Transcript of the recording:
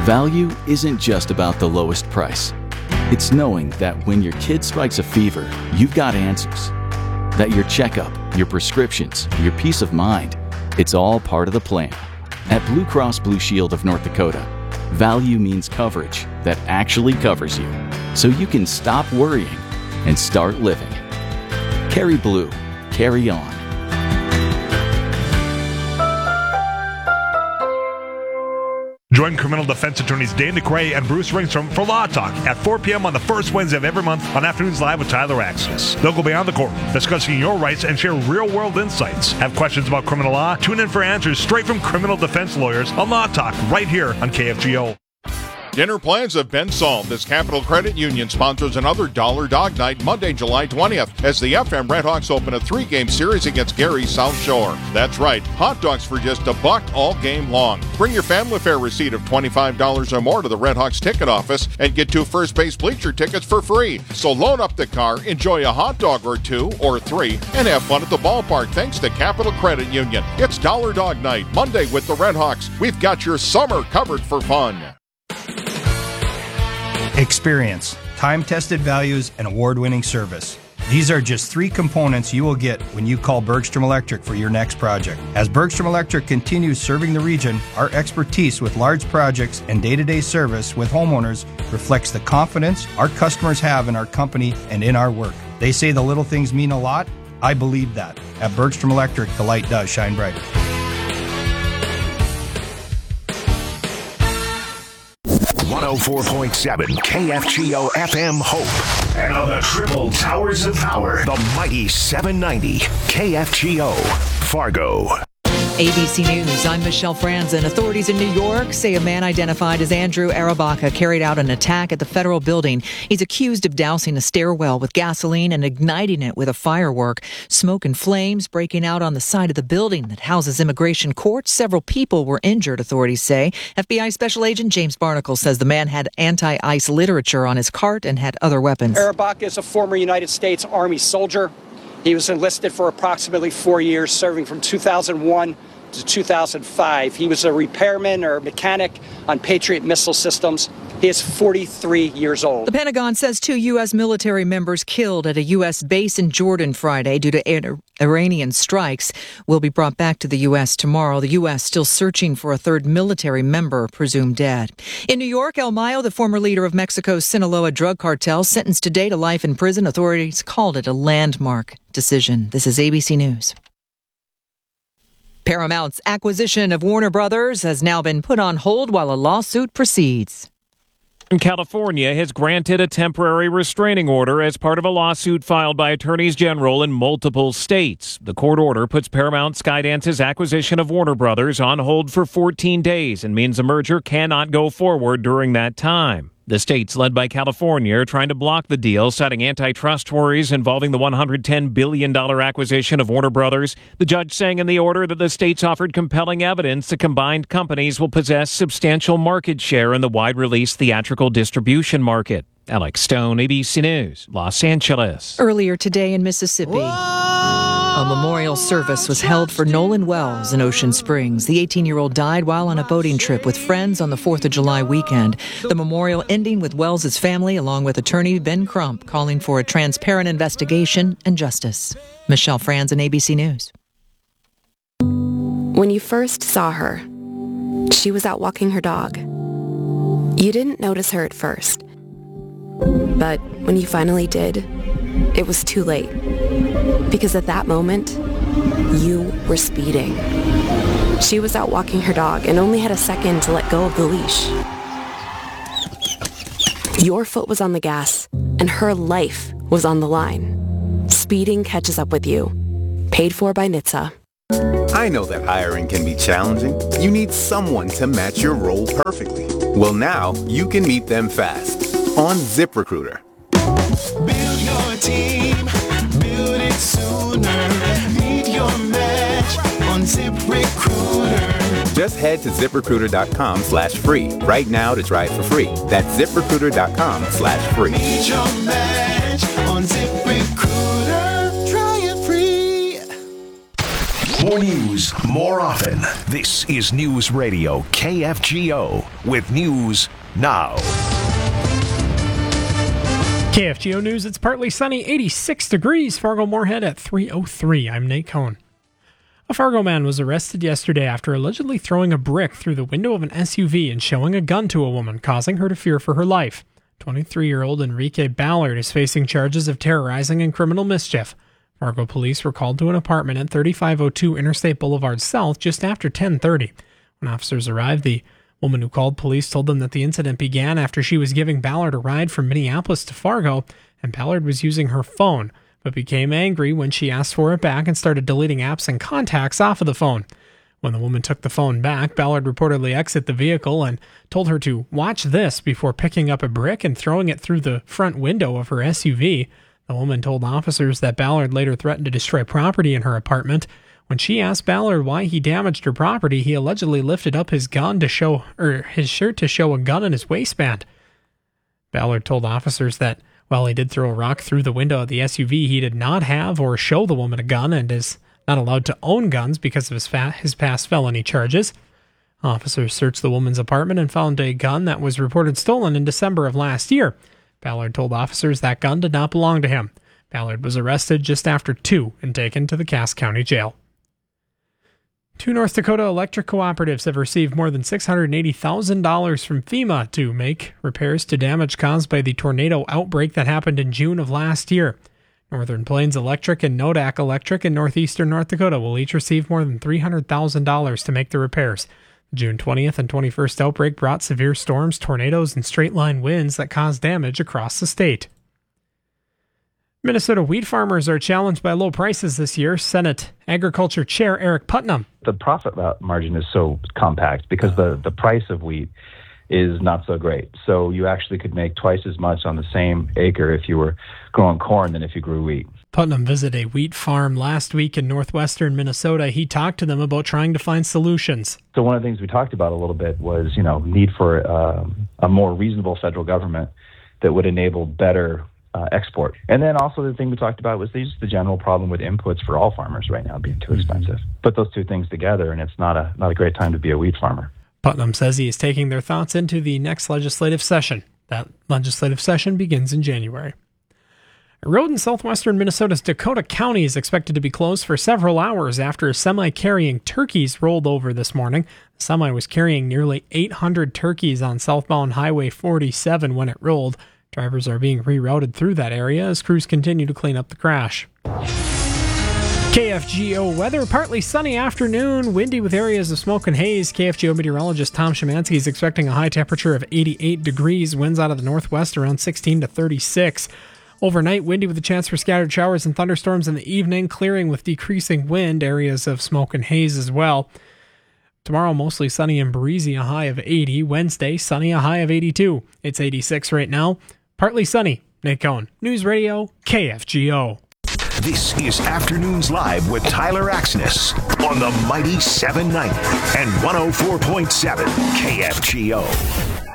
Value isn't just about the lowest price. It's knowing that when your kid spikes a fever, you've got answers. That your checkup, your prescriptions, your peace of mind, it's all part of the plan. At Blue Cross Blue Shield of North Dakota, value means coverage that actually covers you, so you can stop worrying and start living. Carry blue. Carry on. Join criminal defense attorneys Dane DeCray and Bruce Ringstrom for Law Talk at 4 p.m. on the first Wednesday of every month on Afternoons Live with Tyler Axis. They'll go beyond the court, discussing your rights and share real-world insights. Have questions about criminal law? Tune in for answers straight from criminal defense lawyers on Law Talk right here on KFGO. Dinner plans have been solved as Capital Credit Union sponsors another Dollar Dog Night Monday, July 20th, as the FM Redhawks open a 3-game series against Gary South Shore. That's right, hot dogs for just $1 all game long. Bring your family fare receipt of $25 or more to the Redhawks ticket office and get 2 first base bleacher tickets for free. So load up the car, enjoy a hot dog or 2 or 3, and have fun at the ballpark thanks to Capital Credit Union. It's Dollar Dog Night Monday with the Redhawks. We've got your summer covered for fun. Experience, time-tested values, and award-winning service. These are just 3 components you will get when you call Bergstrom Electric for your next project. As Bergstrom Electric continues serving the region, our expertise with large projects and day-to-day service with homeowners reflects the confidence our customers have in our company and in our work. They say the little things mean a lot. I believe that. At Bergstrom Electric, the light does shine brighter. 104.7 KFGO FM Hope. And on the triple towers of power, the mighty 790 KFGO Fargo. ABC News, I'm Michelle Franzen. Authorities in New York say a man identified as Andrew Arabaka carried out an attack at the federal building. He's accused of dousing a stairwell with gasoline and igniting it with a firework. Smoke and flames breaking out on the side of the building that houses immigration court. Several people were injured, authorities say. FBI Special Agent James Barnacle says the man had anti-ICE literature on his cart and had other weapons. Arabaka is a former United States Army soldier. He was enlisted for approximately 4 years, serving from 2001 to 2005. He was a repairman or mechanic on Patriot missile systems. He is 43 years old. The Pentagon says 2 U.S. military members killed at a U.S. base in Jordan Friday due to Iranian strikes will be brought back to the U.S. tomorrow. The U.S. still searching for a 3rd military member presumed dead. In New York, El Mayo, the former leader of Mexico's Sinaloa drug cartel, sentenced today to life in prison. Authorities called it a landmark decision. This is ABC News. Paramount's acquisition of Warner Brothers has now been put on hold while a lawsuit proceeds. California has granted a temporary restraining order as part of a lawsuit filed by attorneys general in multiple states. The court order puts Paramount Skydance's acquisition of Warner Brothers on hold for 14 days and means the merger cannot go forward during that time. The states, led by California, are trying to block the deal, citing antitrust worries involving the $110 billion acquisition of Warner Brothers. The judge saying in the order that the states offered compelling evidence the combined companies will possess substantial market share in the wide-release theatrical distribution market. Alex Stone, ABC News, Los Angeles. Earlier today in Mississippi, a memorial service was held for Nolan Wells in Ocean Springs. The 18-year-old died while on a boating trip with friends on the 4th of July weekend. The memorial ending with Wells' family, along with attorney Ben Crump, calling for a transparent investigation and justice. Michelle Franzen, ABC News. When you first saw her, she was out walking her dog. You didn't notice her at first. But when you finally did, it was too late. Because at that moment, you were speeding. She was out walking her dog and only had a second to let go of the leash. Your foot was on the gas, and her life was on the line. Speeding catches up with you. Paid for by NHTSA. I know that hiring can be challenging. You need someone to match your role perfectly. Well, now you can meet them fast on ZipRecruiter. Build your team, build it sooner. Meet your match on ZipRecruiter. Just head to ZipRecruiter.com/free right now to try it for free. That's ZipRecruiter.com/free. Meet your match on ZipRecruiter. Try it free. More news, more often. This is News Radio KFGO with News Now. KFGO News, it's partly sunny, 86 degrees, Fargo-Moorhead at 3:03. I'm Nate Cohn. A Fargo man was arrested yesterday after allegedly throwing a brick through the window of an SUV and showing a gun to a woman, causing her to fear for her life. 23-year-old Enrique Ballard is facing charges of terrorizing and criminal mischief. Fargo police were called to an apartment at 3502 Interstate Boulevard South just after 10:30. When officers arrived, the woman who called police told them that the incident began after she was giving Ballard a ride from Minneapolis to Fargo, and Ballard was using her phone, but became angry when she asked for it back and started deleting apps and contacts off of the phone. When the woman took the phone back, Ballard reportedly exited the vehicle and told her to watch this before picking up a brick and throwing it through the front window of her SUV. The woman told officers that Ballard later threatened to destroy property in her apartment. When she asked Ballard why he damaged her property, he allegedly lifted up his gun to show, or his shirt to show a gun in his waistband. Ballard told officers that while he did throw a rock through the window of the SUV, he did not have or show the woman a gun and is not allowed to own guns because of his past felony charges. Officers searched the woman's apartment and found a gun that was reported stolen in December of last year. Ballard told officers that gun did not belong to him. Ballard was arrested just after 2 and taken to the Cass County Jail. 2 North Dakota electric cooperatives have received more than $680,000 from FEMA to make repairs to damage caused by the tornado outbreak that happened in June of last year. Northern Plains Electric and Nodak Electric in northeastern North Dakota will each receive more than $300,000 to make the repairs. The June 20th and 21st outbreak brought severe storms, tornadoes, and straight-line winds that caused damage across the state. Minnesota wheat farmers are challenged by low prices this year. Senate Agriculture Chair Eric Putnam. The profit margin is so compact because the price of wheat is not so great. So you actually could make twice as much on the same acre if you were growing corn than if you grew wheat. Putnam visited a wheat farm last week in northwestern Minnesota. He talked to them about trying to find solutions. So one of the things we talked about a little bit was, need for a more reasonable federal government that would enable better export. And then also the thing we talked about was just the general problem with inputs for all farmers right now being too expensive. Put those two things together and it's not a great time to be a wheat farmer. Putnam says he is taking their thoughts into the next legislative session. That legislative session begins in January. A road in southwestern Minnesota's Dakota County is expected to be closed for several hours after a semi carrying turkeys rolled over this morning. The semi was carrying nearly 800 turkeys on southbound Highway 47 when it rolled. Drivers are being rerouted through that area as crews continue to clean up the crash. KFGO weather, partly sunny afternoon, windy with areas of smoke and haze. KFGO meteorologist Tom Szymanski is expecting a high temperature of 88 degrees, winds out of the northwest around 16 to 36. Overnight, windy with a chance for scattered showers and thunderstorms in the evening, clearing with decreasing wind, areas of smoke and haze as well. Tomorrow, mostly sunny and breezy, a high of 80. Wednesday, sunny, a high of 82. It's 86 right now. Partly sunny. Nate Cohn, News Radio, KFGO. This is Afternoons Live with Tyler Axness on the Mighty 790 and 104.7 KFGO.